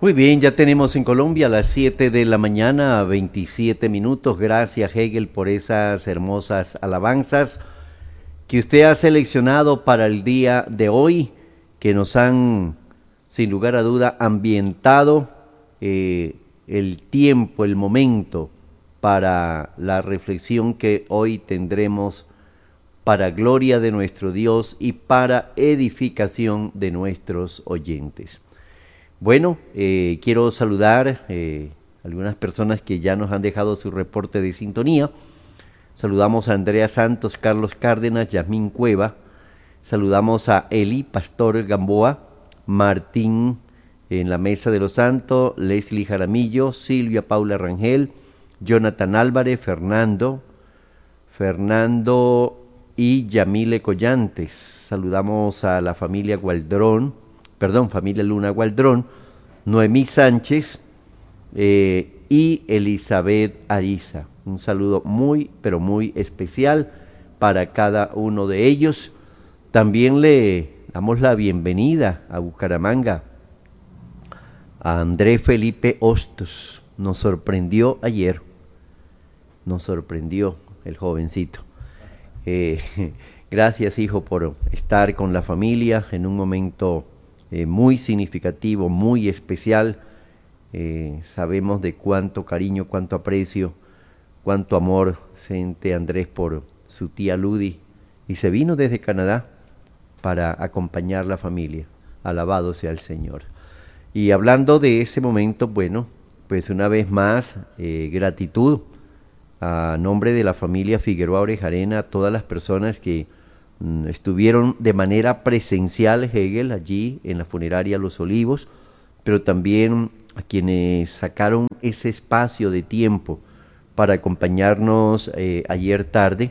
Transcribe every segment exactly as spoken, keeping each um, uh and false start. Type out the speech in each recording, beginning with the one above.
Muy bien, ya tenemos en Colombia las siete de la mañana, veintisiete minutos. Gracias, Hegel, por esas hermosas alabanzas que usted ha seleccionado para el día de hoy, que nos han, sin lugar a duda, ambientado eh, el tiempo, el momento para la reflexión que hoy tendremos para gloria de nuestro Dios y para edificación de nuestros oyentes. Bueno, eh, quiero saludar eh, a algunas personas que ya nos han dejado su reporte de sintonía. Saludamos a Andrea Santos, Carlos Cárdenas, Yasmín Cueva. Saludamos a Eli Pastor Gamboa, Martín en la Mesa de los Santos, Leslie Jaramillo, Silvia Paula Rangel, Jonathan Álvarez, Fernando, Fernando y Yamile Collantes. Saludamos a la familia Gualdrón, perdón, familia Luna Gualdrón, Noemí Sánchez eh, y Elizabeth Ariza. Un saludo muy, pero muy especial para cada uno de ellos. También le damos la bienvenida a Bucaramanga a André Felipe Hostos. Nos sorprendió ayer, nos sorprendió el jovencito. Eh, gracias, hijo, por estar con la familia en un momento Eh, muy significativo, muy especial. Eh, sabemos de cuánto cariño, cuánto aprecio, cuánto amor siente Andrés por su tía Ludi, y se vino desde Canadá para acompañar la familia. Alabado sea el Señor. Y hablando de ese momento, bueno, pues una vez más, eh, gratitud a nombre de la familia Figueroa Orejarena, a todas las personas que estuvieron de manera presencial, Hegel, allí en la funeraria Los Olivos, pero también a quienes sacaron ese espacio de tiempo para acompañarnos eh, ayer tarde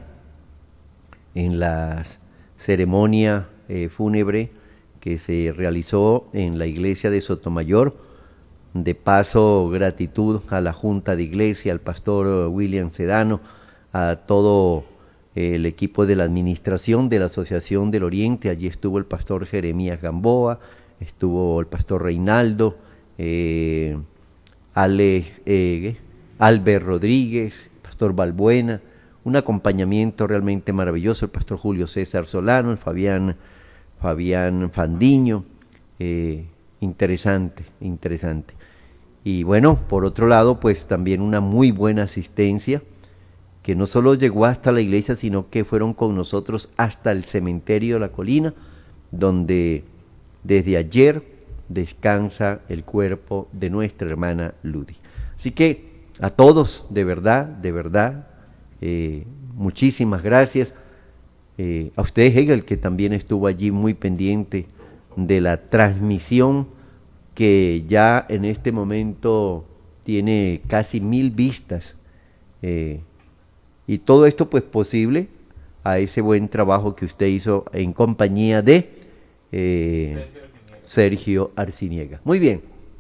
en la ceremonia eh, fúnebre que se realizó en la iglesia de Sotomayor. De paso, gratitud a la Junta de Iglesia, al pastor William Sedano, a todo el equipo de la administración de la Asociación del Oriente. Allí estuvo el pastor Jeremías Gamboa, estuvo el pastor Reinaldo, eh, Ale, eh, Albert Rodríguez, pastor Balbuena, un acompañamiento realmente maravilloso, el pastor Julio César Solano, el Fabián, Fabián Fandiño, eh, interesante, interesante. Y bueno, por otro lado, pues también una muy buena asistencia, que no solo llegó hasta la iglesia, sino que fueron con nosotros hasta el cementerio de la Colina, donde desde ayer descansa el cuerpo de nuestra hermana Ludi. Así que a todos, de verdad, de verdad, eh, muchísimas gracias. Eh, a usted, Hegel, que también estuvo allí muy pendiente de la transmisión, que ya en este momento tiene casi mil vistas, eh, y todo esto pues posible a ese buen trabajo que usted hizo en compañía de eh, Sergio Arciniega. Muy bien,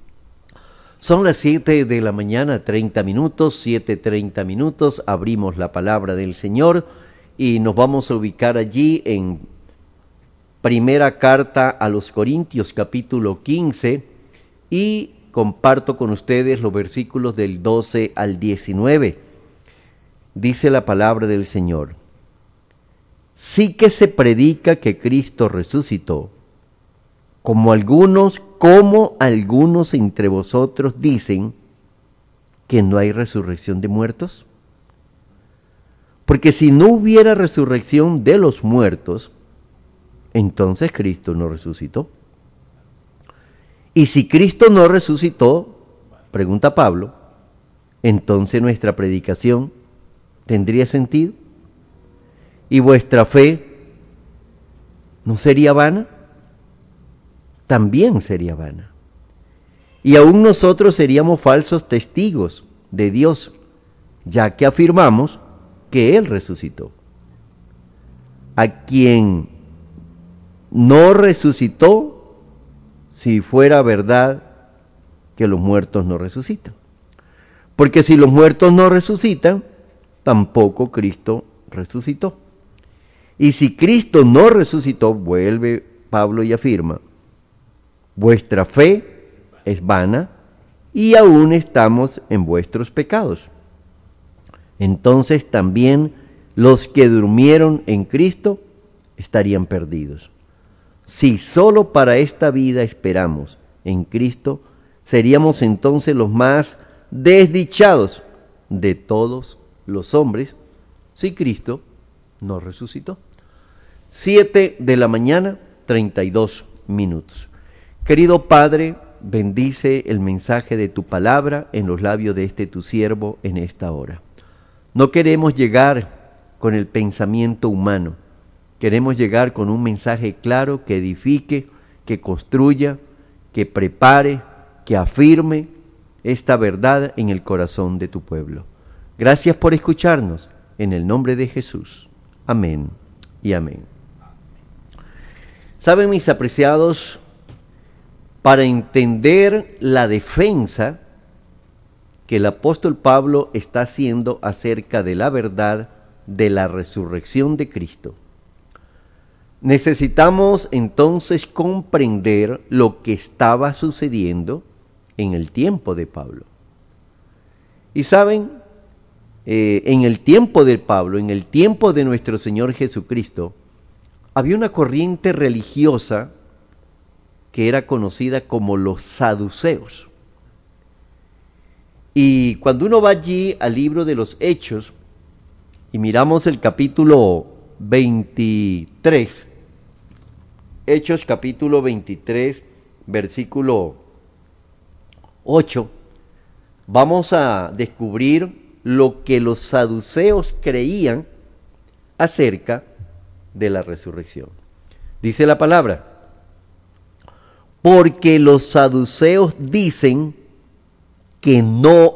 son las siete de la mañana, treinta minutos, siete treinta minutos, abrimos la palabra del Señor y nos vamos a ubicar allí en primera carta a los Corintios, capítulo quince, y comparto con ustedes los versículos del doce al diecinueve. Dice la palabra del Señor: sí que se predica que Cristo resucitó, como algunos, como algunos entre vosotros dicen que no hay resurrección de muertos. Porque si no hubiera resurrección de los muertos, entonces Cristo no resucitó. Y si Cristo no resucitó, pregunta Pablo, entonces nuestra predicación ¿tendría sentido? ¿Y vuestra fe no sería vana? También sería vana. Y aún nosotros seríamos falsos testigos de Dios, ya que afirmamos que Él resucitó. A quien no resucitó, si fuera verdad que los muertos no resucitan. Porque si los muertos no resucitan, tampoco Cristo resucitó. Y si Cristo no resucitó, vuelve Pablo y afirma, vuestra fe es vana y aún estamos en vuestros pecados. Entonces también los que durmieron en Cristo estarían perdidos. Si solo para esta vida esperamos en Cristo, seríamos entonces los más desdichados de todos los hombres si Cristo no resucitó. Siete de la mañana, treinta y dos minutos. Querido Padre, bendice el mensaje de tu palabra en los labios de este tu siervo en esta hora. No queremos llegar con el pensamiento humano, queremos llegar con un mensaje claro que edifique, que construya, que prepare, que afirme esta verdad en el corazón de tu pueblo. Gracias por escucharnos, en el nombre de Jesús. Amén y amén. Saben, mis apreciados, para entender la defensa que el apóstol Pablo está haciendo acerca de la verdad de la resurrección de Cristo, necesitamos entonces comprender lo que estaba sucediendo en el tiempo de Pablo. Y saben, eh, en el tiempo de Pablo, en el tiempo de nuestro Señor Jesucristo, había una corriente religiosa que era conocida como los saduceos. Y cuando uno va allí al libro de los Hechos y miramos el capítulo veintitrés, Hechos capítulo veintitrés, versículo ocho, vamos a descubrir lo que los saduceos creían acerca de la resurrección. Dice la palabra: porque los saduceos dicen que no